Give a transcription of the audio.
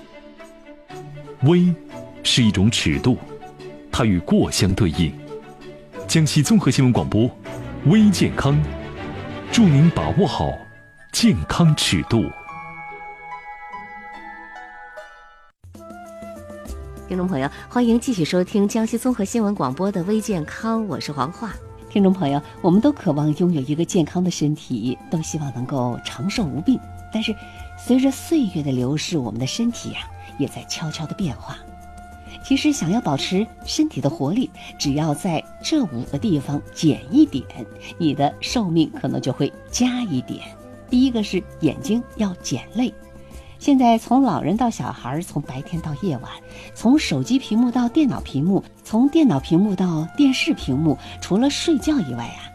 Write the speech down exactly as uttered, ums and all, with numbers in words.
微是一种尺度，它与过相对应。江西综合新闻广播，微健康，祝您把握好健康尺度。 听众朋友，欢迎继续收听江西综合新闻广播的微健康，我是黄华。 听众朋友，我们都渴望拥有一个健康的身体，都希望能够长寿无病。但是随着岁月的流逝，我们的身体呀、啊、也在悄悄的变化。其实想要保持身体的活力，只要在这五个地方减一点，你的寿命可能就会加一点。第一个是眼睛要减累。现在从老人到小孩，从白天到夜晚，从手机屏幕到电脑屏幕，从电脑屏幕到电视屏幕，除了睡觉以外啊，